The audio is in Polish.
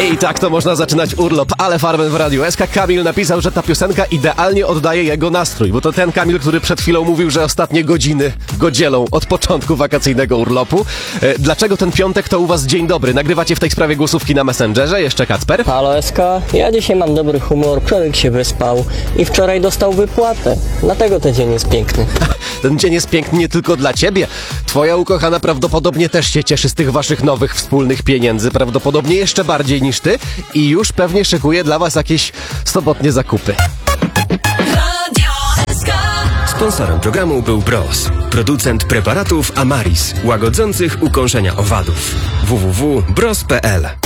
I tak to można zaczynać urlop, ale Farben w Radiu SK. Kamil napisał, że ta piosenka idealnie oddaje jego nastrój, bo to ten Kamil, który przed chwilą mówił, że ostatnie godziny go dzielą od początku wakacyjnego urlopu. Dlaczego ten piątek to u was dzień dobry? Nagrywacie w tej sprawie głosówki na Messengerze, jeszcze Kacper. Halo SK, ja dzisiaj mam dobry humor, człowiek się wyspał i wczoraj dostał wypłatę. Dlatego ten dzień jest piękny. Ten dzień jest piękny nie tylko dla ciebie. Twoja ukochana prawdopodobnie też się cieszy z tych waszych nowych wspólnych pieniędzy, prawdopodobnie jeszcze bardziej niż ty i już pewnie szykuje dla was jakieś sobotnie zakupy. Sponsorem programu był Bros, producent preparatów Amaris, łagodzących ukąszenia owadów. www.bros.pl